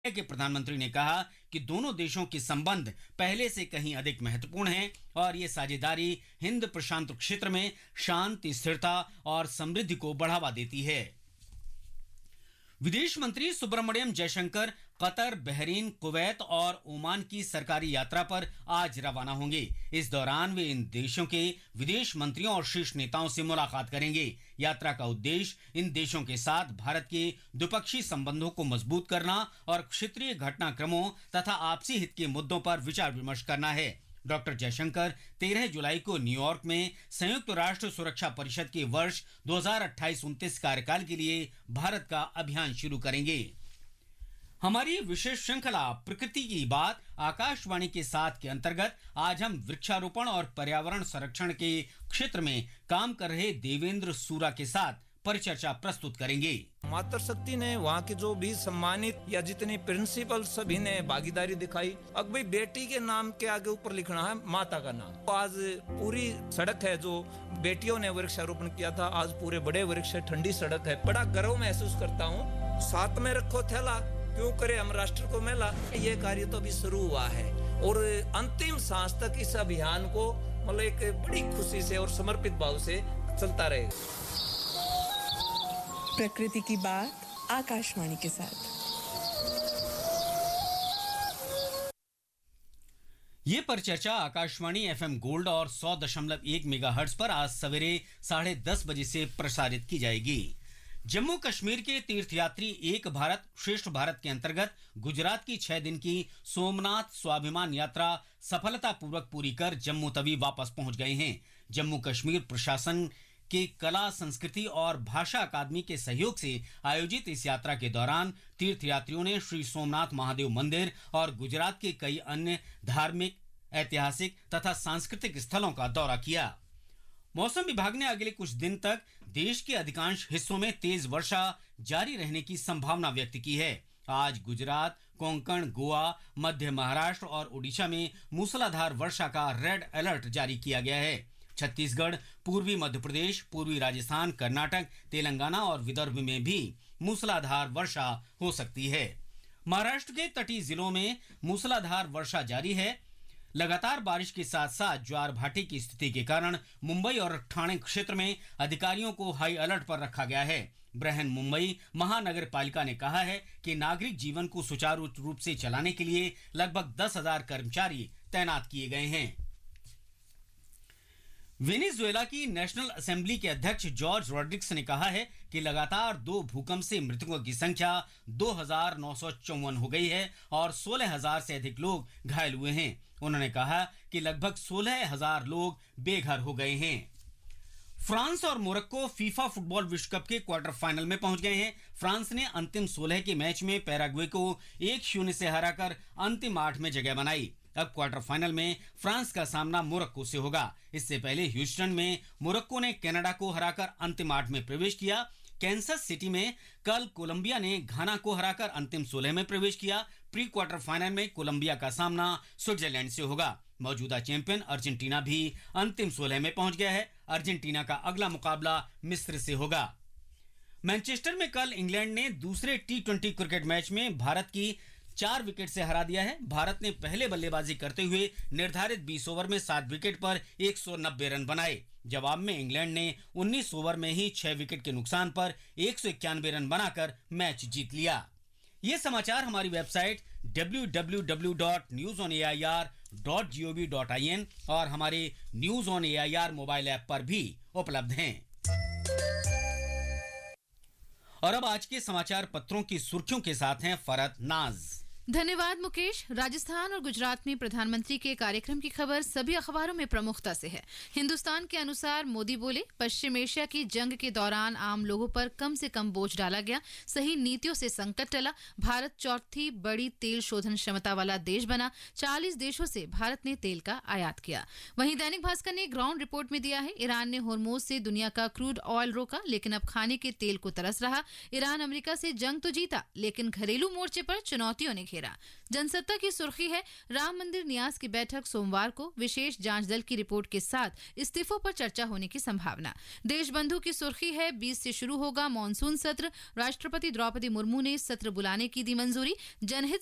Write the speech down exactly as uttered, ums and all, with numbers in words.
कि प्रधानमंत्री ने कहा कि दोनों देशों के संबंध पहले से कहीं अधिक महत्वपूर्ण हैं और ये साझेदारी हिंद प्रशांत क्षेत्र में शांति, स्थिरता और समृद्धि को बढ़ावा देती है। विदेश मंत्री Subramaniam Jaishankar Qatar, Bahrain, Kuwait और ओमान की सरकारी यात्रा पर आज रवाना होंगे। इस दौरान वे इन देशों के विदेश मंत्रियों और शीर्ष नेताओं से मुलाकात करेंगे। यात्रा का उद्देश्य इन देशों के साथ भारत के द्विपक्षीय संबंधों को मजबूत करना और क्षेत्रीय घटनाक्रमों तथा आपसी हित के मुद्दों पर विचार विमर्श करना है। डॉक्टर जयशंकर तेरह जुलाई को न्यूयॉर्क में संयुक्त राष्ट्र सुरक्षा परिषद के वर्ष दो हज़ार अट्ठाईस उनतीस कार्यकाल के लिए भारत का अभियान शुरू करेंगे। हमारी विशेष श्रृंखला प्रकृति की बात आकाशवाणी के साथ के अंतर्गत आज हम वृक्षारोपण और पर्यावरण संरक्षण के क्षेत्र में काम कर रहे देवेंद्र सूरा के साथ परिचर्चा प्रस्तुत करेंगे। मातृशक्ति ने वहाँ के जो भी सम्मानित या जितने प्रिंसिपल सभी ने भागीदारी दिखाई। अब भाई बेटी के नाम के आगे ऊपर लिखना है माता का नाम। तो आज पूरी सड़क है जो बेटियों ने वृक्षारोपण किया था, आज पूरे बड़े वृक्ष है, ठंडी सड़क है। बड़ा गर्व महसूस करता हूँ। साथ में रखो थैला, क्यों करे हम राष्ट्र को मेला। ये कार्य तो अभी शुरू हुआ है और अंतिम सांस तक इस अभियान को मतलब एक बड़ी खुशी से और समर्पित भाव से चलता रहेगा। प्रकृति की बात आकाशवाणी के साथ। ये परिचर्चा आकाशवाणी एफएम गोल्ड और सौ दशमलव एक मेगाहर्ट्ज पर आज सवेरे साढ़े दस बजे से प्रसारित की जाएगी। जम्मू कश्मीर के तीर्थयात्री एक भारत श्रेष्ठ भारत के अंतर्गत गुजरात की छह दिन की सोमनाथ स्वाभिमान यात्रा सफलतापूर्वक पूरी कर जम्मू तवी वापस पहुंच गए हैं। जम्मू कश्मीर प्रशासन के कला, संस्कृति और भाषा अकादमी के सहयोग से आयोजित इस यात्रा के दौरान तीर्थयात्रियों ने श्री सोमनाथ महादेव मंदिर और गुजरात के कई अन्य धार्मिक, ऐतिहासिक तथा सांस्कृतिक स्थलों का दौरा किया। मौसम विभाग ने अगले कुछ दिन तक देश के अधिकांश हिस्सों में तेज वर्षा जारी रहने की संभावना व्यक्त की है। आज गुजरात, कोंकण, गोवा, मध्य महाराष्ट्र और उड़ीसा में मूसलाधार वर्षा का रेड अलर्ट जारी किया गया है। छत्तीसगढ़, पूर्वी मध्य प्रदेश, पूर्वी राजस्थान, कर्नाटक, तेलंगाना और विदर्भ में भी मूसलाधार वर्षा हो सकती है। महाराष्ट्र के तटीय जिलों में मूसलाधार वर्षा जारी है। लगातार बारिश के साथ साथ ज्वार भाटे की स्थिति के कारण मुंबई और ठाणे क्षेत्र में अधिकारियों को हाई अलर्ट पर रखा गया है। बृहन मुंबई महानगर पालिका ने कहा है कि नागरिक जीवन को सुचारू रूप से चलाने के लिए लगभग दस हजार कर्मचारी तैनात किए गए हैं। वेनेजुएला की नेशनल असेंबली के अध्यक्ष जॉर्ज रॉड्रिग्स ने कहा है कि लगातार दो भूकंप से मृतकों की संख्या दो हजार नौ सौ चौवन हो गई है और सोलह हजार से अधिक लोग घायल हुए हैं। उन्होंने कहा कि लगभग सोलह हजार लोग बेघर हो गए हैं। फ्रांस और मोरक्को फीफा फुटबॉल विश्व कप के क्वार्टर फाइनल में पहुंच गए हैं। फ्रांस ने अंतिम सोलह के मैच में पैराग्वे को एक शून्य से हराकर अंतिम आठ में जगह बनाई। अब क्वार्टर फाइनल में फ्रांस का सामना मोरक्को से होगा। इससे पहले ह्यूस्टन में मोरक्को ने कनाडा को हराकर अंतिम आठ में प्रवेश किया। कैंसस सिटी में कल कोलंबिया ने घाना को हराकर अंतिम सोलह में प्रवेश किया। प्री क्वार्टर फाइनल में कोलंबिया का सामना स्विट्जरलैंड से होगा। मौजूदा चैंपियन अर्जेंटीना भी अंतिम सोलह में पहुंच गया है। अर्जेंटीना का अगला मुकाबला मिस्र से होगा। मैनचेस्टर में कल इंग्लैंड ने दूसरे टी ट्वेंटी क्रिकेट मैच में भारत की चार विकेट से हरा दिया है। भारत ने पहले बल्लेबाजी करते हुए निर्धारित बीस ओवर में सात विकेट पर एक सौ नब्बे रन बनाए। जवाब में इंग्लैंड ने उन्नीस ओवर में ही छह विकेट के नुकसान पर एक सौ इक्यानवे रन बनाकर मैच जीत लिया। ये समाचार हमारी website W W W dot news on A I R dot G O V dot I N और हमारे news on A I R mobile app पर भी उपलब्ध हैं। और अब आज के समाचार पत्रों की सुर्खियों के साथ हैं फरहत नाज। धन्यवाद मुकेश। राजस्थान और गुजरात में प्रधानमंत्री के कार्यक्रम की खबर सभी अखबारों में प्रमुखता से है। हिंदुस्तान के अनुसार मोदी बोले, पश्चिम एशिया की जंग के दौरान आम लोगों पर कम से कम बोझ डाला गया, सही नीतियों से संकट टला, भारत चौथी बड़ी तेल शोधन क्षमता वाला देश बना, चालीस देशों से भारत ने तेल का आयात किया। वहीं दैनिक भास्कर ने ग्राउंड रिपोर्ट में दिया है, ईरान ने होर्मुज से दुनिया का क्रूड ऑयल रोका, लेकिन अब खाने के तेल को तरस रहा। ईरान अमेरिका से जंग तो जीता, लेकिन घरेलू मोर्चे पर चुनौतियों ने घेरा। घेरा। जनसत्ता की सुर्खी है, राम मंदिर न्यास की बैठक सोमवार को, विशेष जांच दल की रिपोर्ट के साथ इस्तीफों पर चर्चा होने की संभावना। देशबंधु की सुर्खी है, बीस से शुरू होगा मॉनसून सत्र, राष्ट्रपति द्रौपदी मुर्मू ने सत्र बुलाने की दी मंजूरी। जनहित